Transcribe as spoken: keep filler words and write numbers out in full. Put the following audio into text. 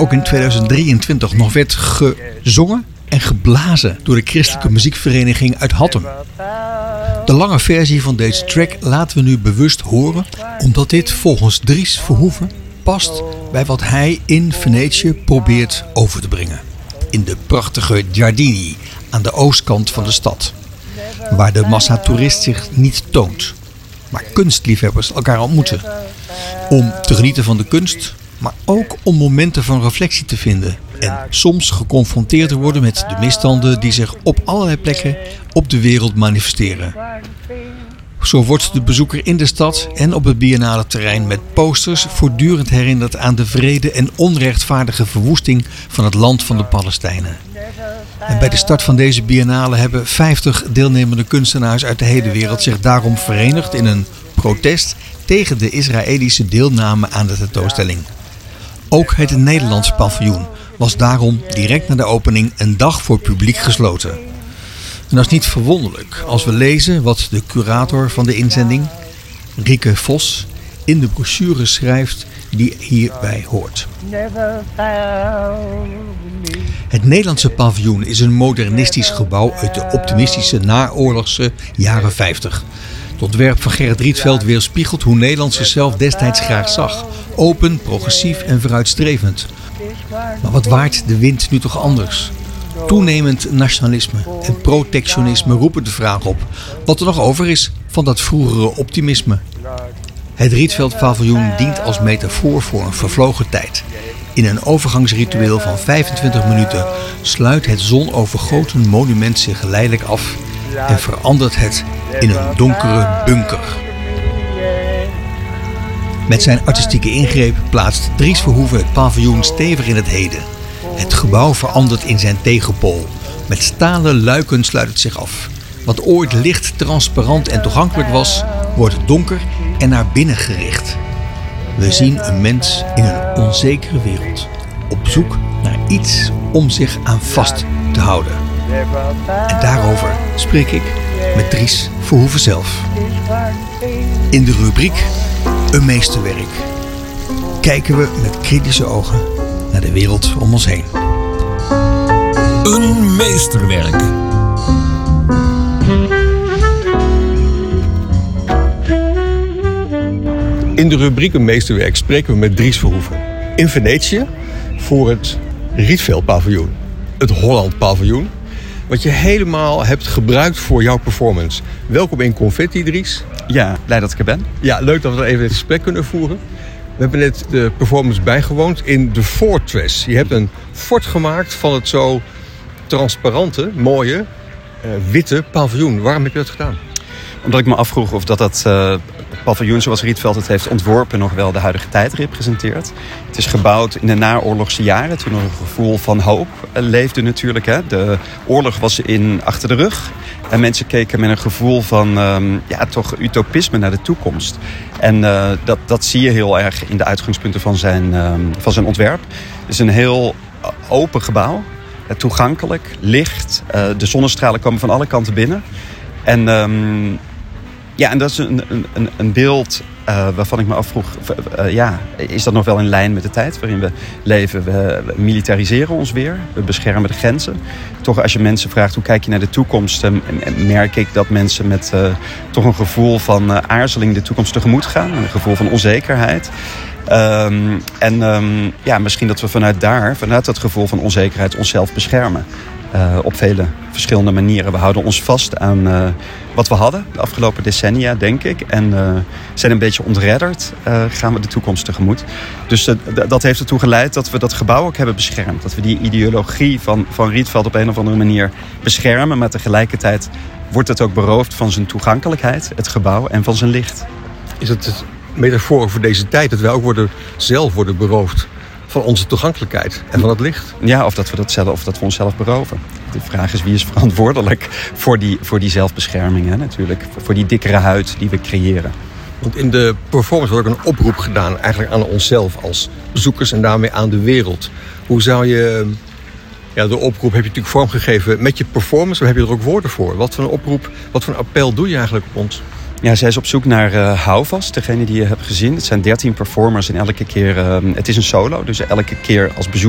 ook in tweeduizend drieëntwintig nog werd gezongen en geblazen door de christelijke muziekvereniging uit Hattem. De lange versie van deze track laten we nu bewust horen, omdat dit volgens Dries Verhoeven past bij wat hij in Venetië probeert over te brengen. In de prachtige Giardini aan de oostkant van de stad, waar de massatoerist zich niet toont, maar kunstliefhebbers elkaar ontmoeten. Om te genieten van de kunst, maar ook om momenten van reflectie te vinden en soms geconfronteerd te worden met de misstanden die zich op allerlei plekken op de wereld manifesteren. Zo wordt de bezoeker in de stad en op het biennale terrein met posters voortdurend herinnerd aan de wrede en onrechtvaardige verwoesting van het land van de Palestijnen. En bij de start van deze biennale hebben vijftig deelnemende kunstenaars uit de hele wereld zich daarom verenigd in een protest tegen de Israëlische deelname aan de tentoonstelling. Ook het Nederlandse paviljoen was daarom direct na de opening een dag voor publiek gesloten. En dat is niet verwonderlijk als we lezen wat de curator van de inzending, Rieke Vos, in de brochure schrijft die hierbij hoort. Het Nederlandse paviljoen is een modernistisch gebouw uit de optimistische naoorlogse jaren vijftig. Het ontwerp van Gerrit Rietveld weerspiegelt hoe Nederland zichzelf destijds graag zag. Open, progressief en vooruitstrevend. Maar wat waait de wind nu toch anders? Toenemend nationalisme en protectionisme roepen de vraag op wat er nog over is van dat vroegere optimisme. Het Rietveld paviljoen dient als metafoor voor een vervlogen tijd. In een overgangsritueel van vijfentwintig minuten sluit het zonovergoten monument zich geleidelijk af en verandert het in een donkere bunker. Met zijn artistieke ingreep plaatst Dries Verhoeven het paviljoen stevig in het heden. Het gebouw verandert in zijn tegenpool. Met stalen luiken sluit het zich af. Wat ooit licht, transparant en toegankelijk was, wordt donker en naar binnen gericht. We zien een mens in een onzekere wereld, op zoek naar iets om zich aan vast te houden. En daarover spreek ik met Dries Verhoeven zelf. In de rubriek Een meesterwerk kijken we met kritische ogen naar de wereld om ons heen. Een meesterwerk. In de rubriek Een meesterwerk spreken we met Dries Verhoeven. In Venetië voor het Rietveld paviljoen. Het Holland paviljoen. Wat je helemaal hebt gebruikt voor jouw performance. Welkom in Confetti, Dries. Ja, blij dat ik er ben. Ja, leuk dat we even dit gesprek kunnen voeren. We hebben net de performance bijgewoond in de Fortress. Je hebt een fort gemaakt van het zo transparante, mooie, uh, witte paviljoen. Waarom heb je dat gedaan? Omdat ik me afvroeg of dat dat uh, paviljoen zoals Rietveld het heeft ontworpen nog wel de huidige tijd representeert. Het is gebouwd in de naoorlogse jaren, toen er een gevoel van hoop uh, leefde natuurlijk. Hè. De oorlog was in achter de rug en mensen keken met een gevoel van um, ja, toch utopisme naar de toekomst. En uh, dat, dat zie je heel erg in de uitgangspunten van zijn, um, van zijn ontwerp. Het is een heel open gebouw, uh, toegankelijk, licht. Uh, de zonnestralen komen van alle kanten binnen. En, um, ja, en dat is een, een, een beeld uh, waarvan ik me afvroeg, uh, ja, is dat nog wel in lijn met de tijd waarin we leven? We, we militariseren ons weer, we beschermen de grenzen. Toch als je mensen vraagt hoe kijk je naar de toekomst, uh, merk ik dat mensen met uh, toch een gevoel van uh, aarzeling de toekomst tegemoet gaan. Een gevoel van onzekerheid. Um, en um, ja, misschien dat we vanuit daar, vanuit dat gevoel van onzekerheid onszelf beschermen. Uh, op vele verschillende manieren. We houden ons vast aan uh, wat we hadden de afgelopen decennia, denk ik. En uh, zijn een beetje ontredderd, uh, gaan we de toekomst tegemoet. Dus uh, d- dat heeft ertoe geleid dat we dat gebouw ook hebben beschermd. Dat we die ideologie van, van Rietveld op een of andere manier beschermen. Maar tegelijkertijd wordt het ook beroofd van zijn toegankelijkheid, het gebouw, en van zijn licht. Is het het metafoor voor deze tijd dat wij ook worden, zelf worden beroofd van onze toegankelijkheid en van het licht? Ja, of dat we, dat zelf, of dat we onszelf beroven. De vraag is wie is verantwoordelijk voor die, voor die zelfbescherming, hè, natuurlijk. Voor die dikkere huid die we creëren. Want in de performance wordt ook een oproep gedaan eigenlijk aan onszelf als bezoekers en daarmee aan de wereld. Hoe zou je... Ja, de oproep heb je natuurlijk vormgegeven met je performance, maar heb je er ook woorden voor? Wat voor een oproep, wat voor een appel doe je eigenlijk op ons? Ja, zij is op zoek naar uh, houvast, degene die je hebt gezien. Het zijn dertien performers en elke keer... Uh, het is een solo, dus elke keer als bezoeker